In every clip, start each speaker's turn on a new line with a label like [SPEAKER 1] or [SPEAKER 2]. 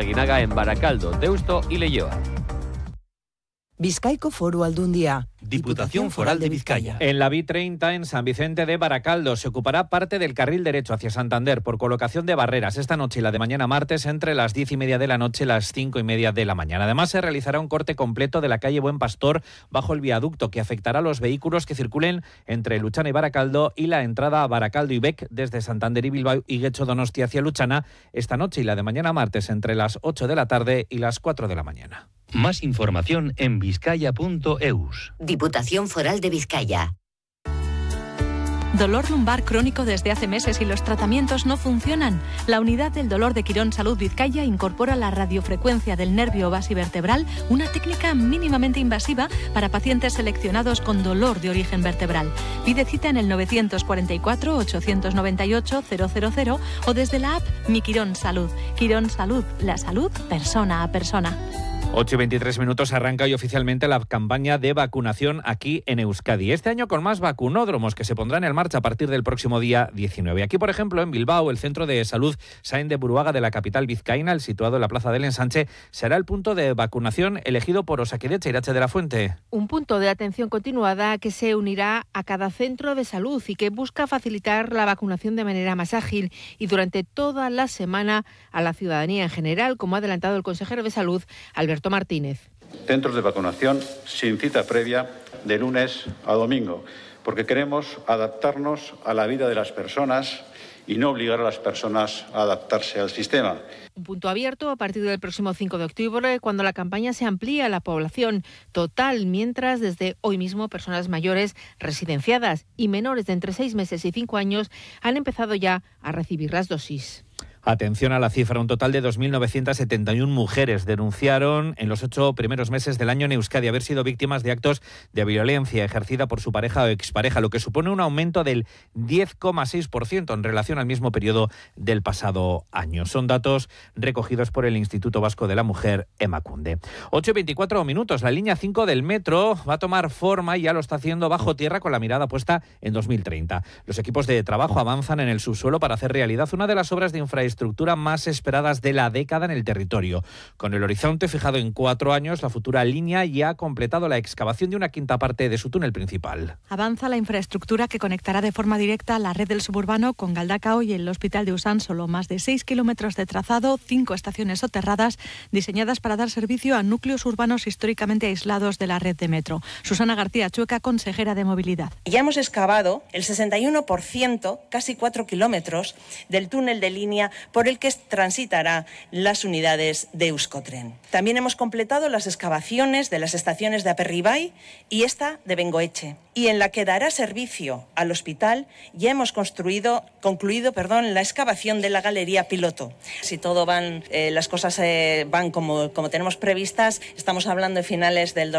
[SPEAKER 1] Larraguinaga en Baracaldo, Deusto y Leioa.
[SPEAKER 2] Bizkaiko Foru Aldundia.
[SPEAKER 3] Diputación Foral de Vizcaya.
[SPEAKER 4] En la B30 en San Vicente de Baracaldo se ocupará parte del carril derecho hacia Santander por colocación de barreras esta noche y la de mañana martes entre las 10:30 de la noche y las 5:30 de la mañana. Además se realizará un corte completo de la calle Buen Pastor bajo el viaducto que afectará a los vehículos que circulen entre Luchana y Baracaldo y la entrada a Baracaldo y Bec desde Santander y Bilbao y Guecho Donostia hacia Luchana esta noche y la de mañana martes entre las 8 de la tarde y las 4 de la mañana.
[SPEAKER 3] Más información en vizcaya.eus.
[SPEAKER 5] Diputación Foral de Vizcaya.
[SPEAKER 6] Dolor lumbar crónico desde hace meses y los tratamientos no funcionan. La unidad del dolor de Quirón Salud Vizcaya incorpora la radiofrecuencia del nervio basivertebral, una técnica mínimamente invasiva para pacientes seleccionados con dolor de origen vertebral. Pide cita en el 944-898-000 o desde la app Mi Quirón Salud. Quirón Salud, la salud persona a persona.
[SPEAKER 4] 8:23 arranca hoy oficialmente la campaña de vacunación aquí en Euskadi. Este año con más vacunódromos que se pondrán en marcha a partir del próximo día 19. Aquí, por ejemplo, en Bilbao, el Centro de Salud Sáenz de Buruaga de la capital vizcaína, el situado en la Plaza del Ensanche, será el punto de vacunación elegido por Osakidetza. Irache de la Fuente.
[SPEAKER 7] Un punto de atención continuada que se unirá a cada centro de salud y que busca facilitar la vacunación de manera más ágil y durante toda la semana a la ciudadanía en general, como ha adelantado el consejero de Salud, Alberto Martínez.
[SPEAKER 8] Centros de vacunación sin cita previa de lunes a domingo, porque queremos adaptarnos a la vida de las personas y no obligar a las personas a adaptarse al sistema.
[SPEAKER 7] Un punto abierto a partir del próximo 5 de octubre, cuando la campaña se amplía a la población total, mientras desde hoy mismo personas mayores residenciadas y menores de entre 6 meses y 5 años han empezado ya a recibir las dosis.
[SPEAKER 4] Atención a la cifra, un total de 2.971 mujeres denunciaron en los 8 primeros meses del año en Euskadi haber sido víctimas de actos de violencia ejercida por su pareja o expareja, lo que supone un aumento del 10,6% en relación al mismo periodo del pasado año. Son datos recogidos por el Instituto Vasco de la Mujer, Emakunde. 8:24, la línea 5 del metro va a tomar forma y ya lo está haciendo bajo tierra con la mirada puesta en 2030. Los equipos de trabajo avanzan en el subsuelo para hacer realidad una de las obras de infraestructura más esperadas de la década en el territorio. Con el horizonte fijado en 4 años, la futura línea ya ha completado la excavación de una quinta parte de su túnel principal.
[SPEAKER 6] Avanza la infraestructura que conectará de forma directa la red del suburbano con Galdakao y el Hospital de Usánsolo. Más de 6 kilómetros de trazado, 5 estaciones soterradas, diseñadas para dar servicio a núcleos urbanos históricamente aislados de la red de metro. Susana García Chueca, consejera de Movilidad.
[SPEAKER 9] Ya hemos excavado el 61%, casi 4 kilómetros, del túnel de línea por el que transitará las unidades de Euskotren. También hemos completado las excavaciones de las estaciones de Aperribai y esta de Bengoetxe. Y en la que dará servicio al hospital ya hemos concluido la excavación de la galería piloto. Si todo las cosas van como tenemos previstas, estamos hablando de finales del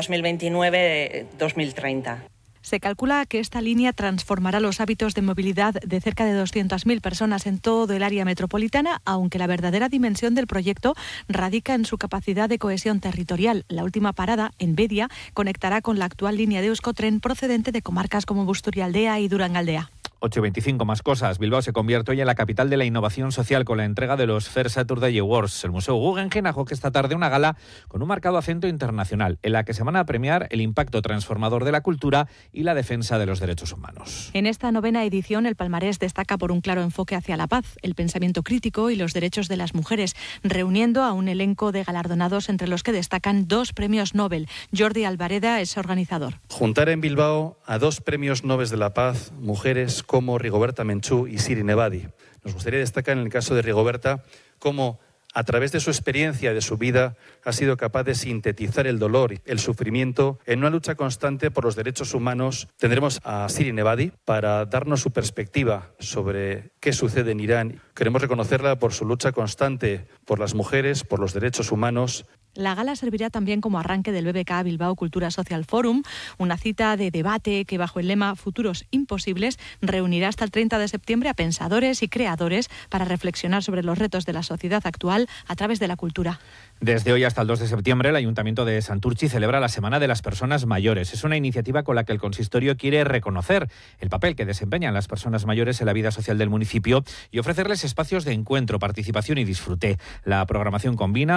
[SPEAKER 9] 2029-2030.
[SPEAKER 6] Se calcula que esta línea transformará los hábitos de movilidad de cerca de 200.000 personas en todo el área metropolitana, aunque la verdadera dimensión del proyecto radica en su capacidad de cohesión territorial. La última parada, en Bedia, conectará con la actual línea de Euskotren procedente de comarcas como Busturialdea y Durangaldea.
[SPEAKER 4] 8:25, más cosas. Bilbao se convierte hoy en la capital de la innovación social con la entrega de los Fair Saturday Awards. El Museo Guggenheim acoge esta tarde una gala con un marcado acento internacional, en la que se van a premiar el impacto transformador de la cultura y la defensa de los derechos humanos.
[SPEAKER 6] En esta 9ª edición, el palmarés destaca por un claro enfoque hacia la paz, el pensamiento crítico y los derechos de las mujeres, reuniendo a un elenco de galardonados entre los que destacan 2 premios Nobel. Jordi Albareda es organizador.
[SPEAKER 10] Juntar en Bilbao a 2 premios Nobel de la paz, mujeres como Rigoberta Menchú y Shirin Ebadi. Nos gustaría destacar en el caso de Rigoberta cómo a través de su experiencia, de su vida, ha sido capaz de sintetizar el dolor, el sufrimiento, en una lucha constante por los derechos humanos. Tendremos a Shirin Ebadi para darnos su perspectiva sobre qué sucede en Irán. Queremos reconocerla por su lucha constante por las mujeres, por los derechos humanos.
[SPEAKER 6] La gala servirá también como arranque del BBK Bilbao Cultura Social Forum, una cita de debate que bajo el lema Futuros Imposibles reunirá hasta el 30 de septiembre a pensadores y creadores para reflexionar sobre los retos de la sociedad actual a través de la cultura.
[SPEAKER 4] Desde hoy hasta el 2 de septiembre, el Ayuntamiento de Santurtzi celebra la Semana de las Personas Mayores. Es una iniciativa con la que el consistorio quiere reconocer el papel que desempeñan las personas mayores en la vida social del municipio y ofrecerles espacios de encuentro, participación y disfrute. La programación combina